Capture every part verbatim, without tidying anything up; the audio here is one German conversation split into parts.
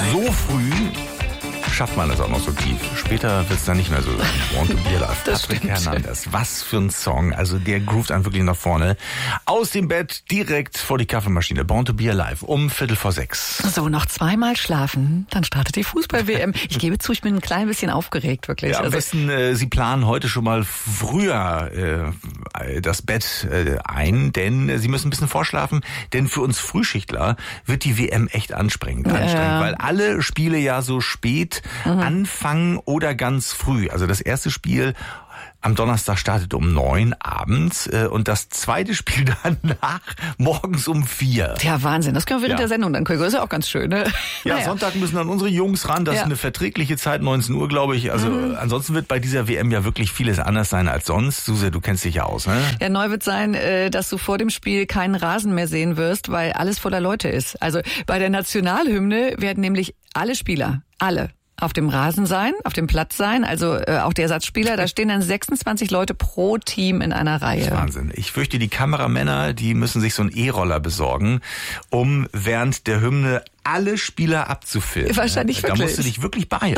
so früh schafft man das auch noch so tief. Später wird es dann nicht mehr so sein. Born to be alive. Patrick Hernandez. Was für ein Song. Also der groovt einen wirklich nach vorne. Aus dem Bett direkt vor die Kaffeemaschine. Born to be alive. Um Viertel vor sechs. So, noch zweimal schlafen. Dann startet die Fußball-W M. Ich gebe zu, ich bin ein klein bisschen aufgeregt, wirklich. Ja, am also, besten, äh, Sie planen heute schon mal früher äh, das Bett äh, ein, denn äh, Sie müssen ein bisschen vorschlafen. Denn für uns Frühschichtler wird die W M echt anstrengend. anstrengend ja. Weil alle Spiele ja so spät mhm. anfangen oder ganz früh. Also das erste Spiel am Donnerstag startet um neun abends äh, und das zweite Spiel danach morgens um vier. Ja, Wahnsinn. Das können wir während ja. der Sendung dann gucken. Das ist ja auch ganz schön, ne? Ja, naja. Sonntag müssen dann unsere Jungs ran. Das ja. ist eine verträgliche Zeit, neunzehn Uhr, glaube ich. Also mhm. ansonsten wird bei dieser W M ja wirklich vieles anders sein als sonst. Suse, du kennst dich ja aus, ne? Ja, neu wird sein, dass du vor dem Spiel keinen Rasen mehr sehen wirst, weil alles voller Leute ist. Also bei der Nationalhymne werden nämlich alle Spieler, alle, auf dem Rasen sein, auf dem Platz sein, also äh, auch die Ersatzspieler, da stehen dann sechsundzwanzig Leute pro Team in einer Reihe. Das ist Wahnsinn. Ich fürchte, die Kameramänner, die müssen sich so einen E-Roller besorgen, um während der Hymne alle Spieler abzufilmen. Wahrscheinlich da wirklich. Da musst du dich wirklich beeilen.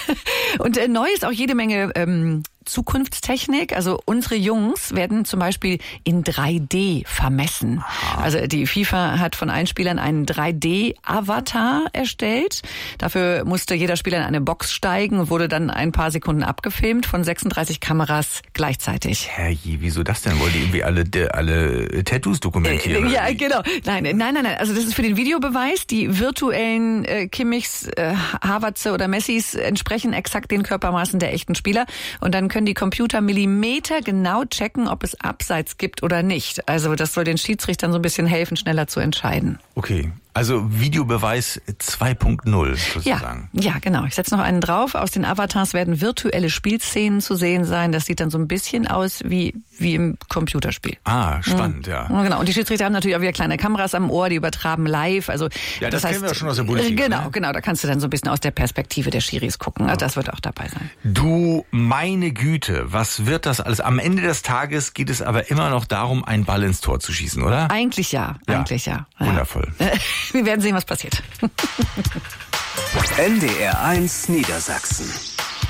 Und äh, neu ist auch jede Menge ähm, Zukunftstechnik. Also unsere Jungs werden zum Beispiel in drei D vermessen. Aha. Also die FIFA hat von allen Spielern einen drei D-Avatar erstellt. Dafür musste jeder Spieler in eine Box steigen und wurde dann ein paar Sekunden abgefilmt von sechsunddreißig Kameras gleichzeitig. Herrje, wieso das denn? Wollt ihr irgendwie alle, alle Tattoos dokumentieren? Äh, ja, genau. Nein, nein, nein, nein. Also das ist für den Videobeweis. Die virtuellen äh, Kimmichs, äh, Havertze oder Messis entsprechen exakt den Körpermaßen der echten Spieler. Und dann können die Computer Millimeter genau checken, ob es Abseits gibt oder nicht. Also das soll den Schiedsrichtern so ein bisschen helfen, schneller zu entscheiden. Okay, also Videobeweis zwei Punkt null sozusagen. Ja, ja, genau. Ich setze noch einen drauf. Aus den Avatars werden virtuelle Spielszenen zu sehen sein. Das sieht dann so ein bisschen aus wie wie im Computerspiel. Ah, spannend, mhm. ja. Genau. Und die Schiedsrichter haben natürlich auch wieder kleine Kameras am Ohr, die übertragen live. Also ja, das, das heißt, kennen wir ja schon aus der Bundesliga. Genau, ne? genau. Da kannst du dann so ein bisschen aus der Perspektive der Schiris gucken. Also das wird auch dabei sein. Du, meine Güte, was wird das alles? Am Ende des Tages geht es aber immer noch darum, einen Ball ins Tor zu schießen, oder? Eigentlich ja, ja. eigentlich ja. ja. Wundervoll. Wir werden sehen, was passiert. N D R eins Niedersachsen.